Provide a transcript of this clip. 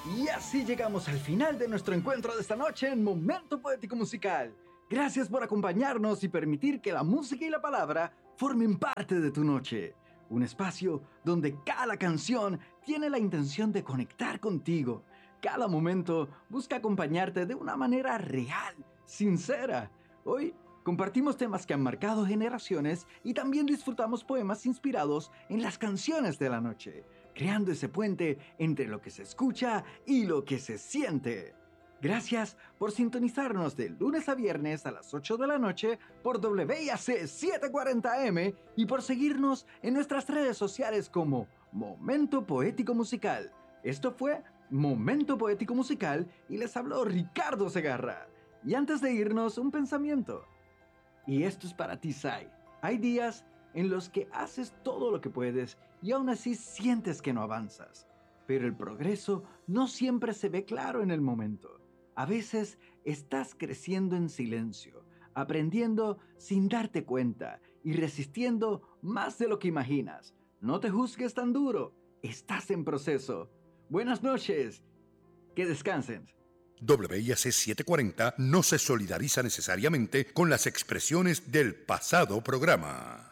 Y así llegamos al final de nuestro encuentro de esta noche en Momento Poético Musical. Gracias por acompañarnos y permitir que la música y la palabra formen parte de tu noche. Un espacio donde cada canción tiene la intención de conectar contigo. Cada momento busca acompañarte de una manera real, sincera. Hoy compartimos temas que han marcado generaciones y también disfrutamos poemas inspirados en las canciones de la noche, creando ese puente entre lo que se escucha y lo que se siente. Gracias por sintonizarnos de lunes a viernes a las 8 de la noche por WIAC 740M y por seguirnos en nuestras redes sociales como Momento Poético Musical. Esto fue Momento Poético Musical y les habló Ricardo Segarra. Y antes de irnos, un pensamiento. Y esto es para ti, Sai. Hay días en los que haces todo lo que puedes y aún así sientes que no avanzas. Pero el progreso no siempre se ve claro en el momento. A veces estás creciendo en silencio, aprendiendo sin darte cuenta y resistiendo más de lo que imaginas. No te juzgues tan duro, estás en proceso. Buenas noches, que descansen. WIAC 740 no se solidariza necesariamente con las expresiones del pasado programa.